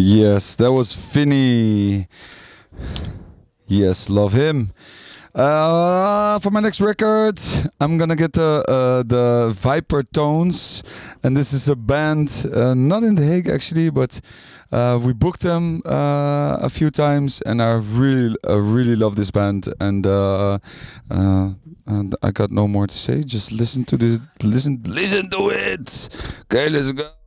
Yes, that was Finny. Yes, love him. For my next record, I'm gonna get the Viper Tones, and this is a band not in The Hague actually, but we booked them a few times, and I really love this band, and I got no more to say. Just listen to this, listen to it. Okay, let's go.